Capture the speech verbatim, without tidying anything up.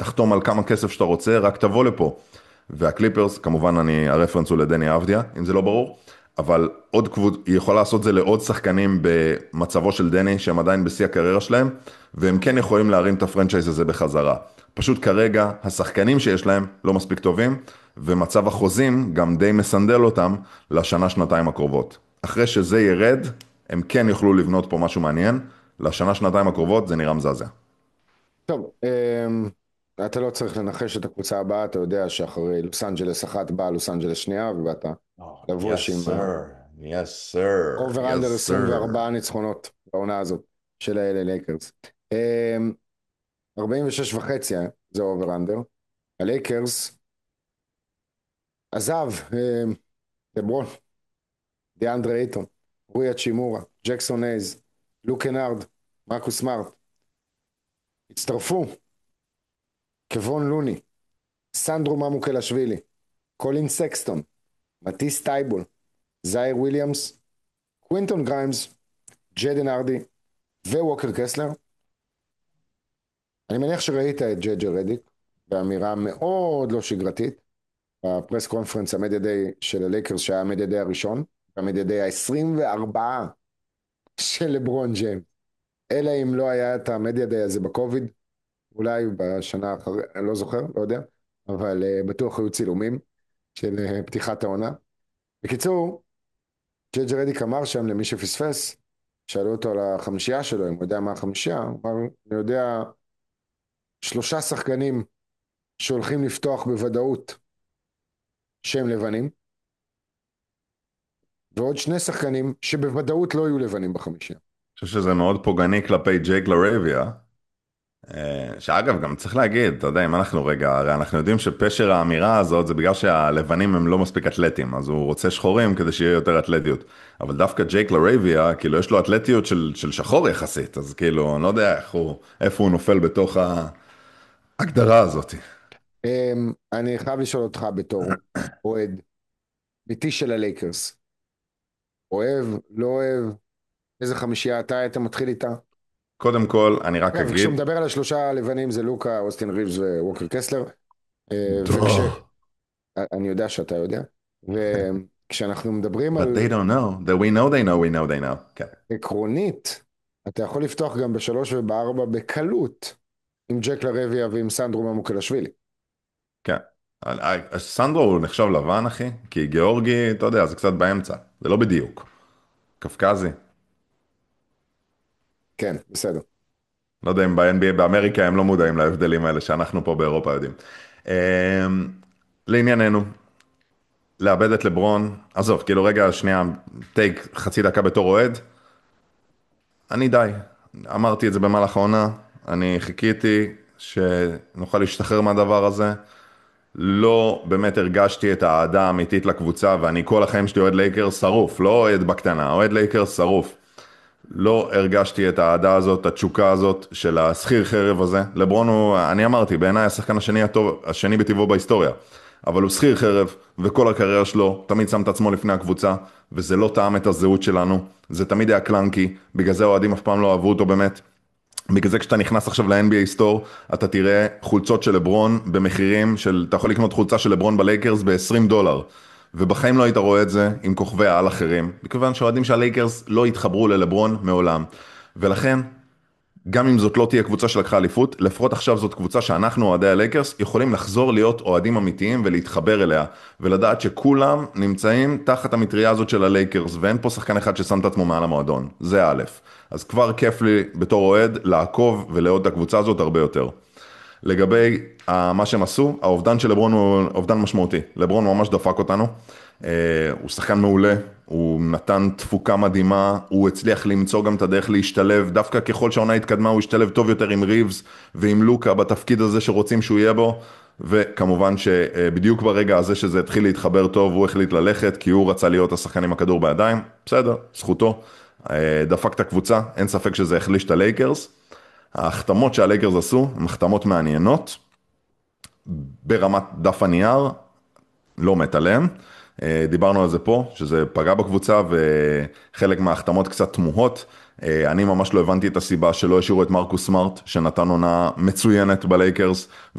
תחתום על כמה כסף שאתה רוצה, רק תבוא לפה. והקליפרס, כמובן אני, הרפרנס הוא לדני אבדיה, אם זה לא ברור, אבל עוד קבוצה, היא יכולה לעשות זה לעוד שחקנים במצבו של דני, שהם עדיין בשיא הקריירה שלהם, והם כן יכולים להרים את הפרנצ'ייז הזה בחזרה. פשוט כרגע, השחקנים שיש להם לא מספיק טובים, ומצב החוזים גם די מסנדל אותם לשנה, שנתיים הקרובות. אחרי שזה ירד, הם כן יוכלו לבנות פה משהו מעניין, לשנה, שנתיים הקרובות זה נראה מזעזע. טוב, אמ, אתה לא צריך לנחש את הקבוצה הבאה, אתה יודע שאחרי לוס אנג'לס אחת באה לוס אנג'לס שנייה, ובאת Oh, לבוש yes, עם sir. Yes, sir. אובר Yes, אנדר עשרים וארבע sir. ניצחונות בעונה הזאת של ה-אל איי לייקרס. אמ, ארבעים ושש וחצי אה, זה אובר אנדר. הלייקרס עזב אמ, לברון, דיאנדרה אייטון, רוי צ'ימורה, ג'קסון אייז, לוק קנארד, מרקוס סמארט, הצטרפו קוון לוני, סנדרו ממוקלשווילי, קולין סקסטון, מטיס טייבול, זייר וויליאמס, קווינטון גריימס, ג'דן ארדי וווקר קסלר. אני מניח שראית את ג'ג'ה רדיק באמירה מאוד לא שגרתית בפרס קונפרנס המדדי של הלייקרס שהיה המדדי הראשון, המדדי ה-עשרים וארבע של לברון ג'יימס. אלא אם לא היה את המדדי הזה בקוביד, אולי בשנה אחרי, אני לא זוכר, לא יודע, אבל uh, בטוח היו צילומים של uh, פתיחת העונה. בקיצור, ג'ג'ה רדיק אמר שם למי שפספס, שאלו אותו על החמישייה שלו, אם הוא יודע מה החמישייה, הוא אמר, אני יודע שלושה שחקנים שהולכים לפתוח בוודאות שהם לבנים, ועוד שני שחקנים שבוודאות לא יהיו לבנים בחמישייה. אני חושב שזה מאוד פוגעני כלפי ג'ייק לרייביה, אה, שאגב, גם צריך להגיד, אתה יודע, אם אנחנו רגע, הרי אנחנו יודעים שפשר האמירה הזאת זה בגלל שהלבנים הם לא מספיק אתלטים, אז הוא רוצה שחורים כדי שיהיה יותר אתלטיות. אבל דווקא ג'ייק לרייביה, כאילו יש לו אתלטיות של, של שחור יחסית, אז כאילו, אני לא יודע איך הוא, איפה הוא נופל בתוך ההגדרה הזאת. אמ, אני חייב לשאול אותך בתור אוהד ביתי של הלייקרס, אוהב, לא אוהב, איזה חמישייה אתה היית מתחיל איתה? קודם כל, אני רק אגב, אגיד, כשהוא מדבר על השלושה הלבנים זה לוקה, אוסטין ריבס וווקר קסלר, אה, וכש... דו. אני יודע שאתה יודע, וכשאנחנו מדברים But על they don't know, that we know they know, we know they know. כן. עקרונית, אתה יכול לפתוח גם בשלוש ובארבע בקלות, עם ג'ק לרביה ועם סנדרו ממוקלשווילי. כן. סנדרו הוא נחשב לבן, אחי, כי גיאורגי, אתה יודע, זה קצת באמצע. זה לא בדיוק. קפקזי. כן, בסדר. לא יודע אם ב-אן בי איי באמריקה הם לא מודעים להבדלים האלה שאנחנו פה באירופה יודעים. אמ, לענייננו, לאבד את לברון, עזוב, כאילו רגע, שנייה, טייק חצי דקה בתור אוהד, אני די. אמרתי את זה במהלך העונה, אני חיכיתי שנוכל להשתחרר מהדבר הזה. לא באמת הרגשתי את האהדה האמיתית לקבוצה, ואני כל החיים שלי אוהד לייקרס שרוף, לא אוהד בקטנה, אוהד לייקרס שרוף. לא הרגשתי את האהדה הזאת, את התשוקה הזאת של השכיר חרב הזה. לברון הוא, אני אמרתי, בעיניי השחקן השני הטוב, השני בטבעו בהיסטוריה. אבל הוא שכיר חרב, וכל הקריירה שלו תמיד שם את עצמו לפני הקבוצה, וזה לא טעם את הזהות שלנו, זה תמיד היה קלנקי, בגלל זה האוהדים אף פעם לא אהבו אותו באמת. בגלל זה כשאתה נכנס עכשיו ל-אן בי איי סטור, אתה תראה חולצות של לברון במחירים של, אתה יכול לקנות חולצה של לברון בלייקרס ב-עשרים דולר. ובחיים לא היית רואה את זה עם כוכבי העל אחרים, מכיוון שהאוהדים של הלייקרס לא התחברו ללברון מעולם. ולכן, גם אם זאת לא תהיה קבוצה שלקחה אליפות, לפחות עכשיו זאת קבוצה שאנחנו, אוהדי הלייקרס, יכולים לחזור להיות אוהדים אמיתיים ולהתחבר אליה, ולדעת שכולם נמצאים תחת המטריה הזאת של הלייקרס, ואין פה שחקן אחד ששם את עצמו מעל המועדון. זה א'. אז כבר כיף לי בתור אוהד לעקוב ולאהוד את הקבוצה הזאת הרבה יותר. לגבי uh, מה שהם עשו, האובדן של לברון הוא אובדן משמעותי. לברון ממש דפק אותנו, uh, הוא שחקן מעולה, הוא נתן תפוקה מדהימה, הוא הצליח למצוא גם את הדרך להשתלב, דווקא ככל שהעונה התקדמה הוא השתלב טוב יותר עם ריבס ועם לוקה בתפקיד הזה שרוצים שהוא יהיה בו, וכמובן שבדיוק ברגע הזה שזה התחיל להתחבר טוב, הוא החליט ללכת, כי הוא רצה להיות השחקן עם הכדור בידיים, בסדר, זכותו, uh, דפק את הקבוצה, אין ספק שזה החליש את הלייקרס. ההחתמות שהלייקרס עשו הן החתמות מעניינות, ברמת דף הנייר, לא מת עליהן. דיברנו על זה פה, שזה פגע בקבוצה, וחלק מההחתמות קצת תמוהות. אני ממש לא הבנתי את הסיבה שלא השאירו את מרקוס סמארט, שנתן עונה מצוינת בלייקרס,